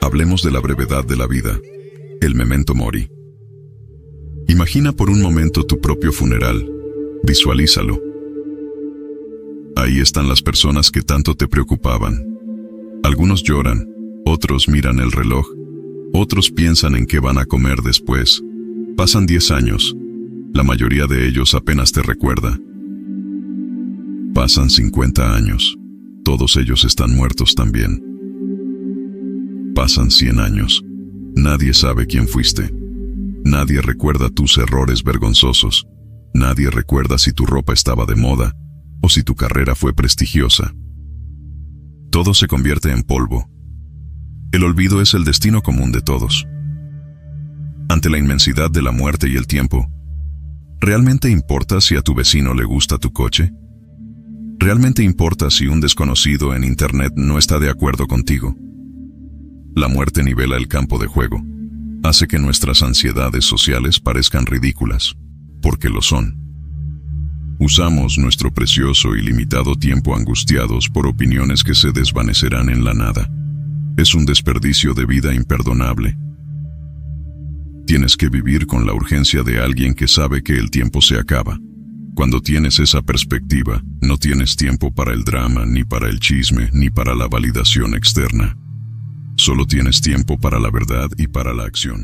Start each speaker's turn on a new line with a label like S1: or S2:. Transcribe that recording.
S1: Hablemos de la brevedad de la vida, el memento mori. Imagina por un momento tu propio funeral, visualízalo. Ahí están las personas que tanto te preocupaban. Algunos lloran, otros miran el reloj, otros piensan en qué van a comer después. Pasan 10 años, la mayoría de ellos apenas te recuerda. Pasan 50 años, todos ellos están muertos también. Pasan 100 años, nadie sabe quién fuiste. Nadie recuerda tus errores vergonzosos. Nadie recuerda si tu ropa estaba de moda o si tu carrera fue prestigiosa. Todo se convierte en polvo. El olvido es el destino común de todos. Ante la inmensidad de la muerte y el tiempo, ¿realmente importa si a tu vecino le gusta tu coche? ¿Realmente importa si un desconocido en internet no está de acuerdo contigo? La muerte nivela el campo de juego. Hace que nuestras ansiedades sociales parezcan ridículas, porque lo son. Usamos nuestro precioso y limitado tiempo angustiados por opiniones que se desvanecerán en la nada. Es un desperdicio de vida imperdonable. Tienes que vivir con la urgencia de alguien que sabe que el tiempo se acaba. Cuando tienes esa perspectiva, no tienes tiempo para el drama, ni para el chisme, ni para la validación externa. Solo tienes tiempo para la verdad y para la acción.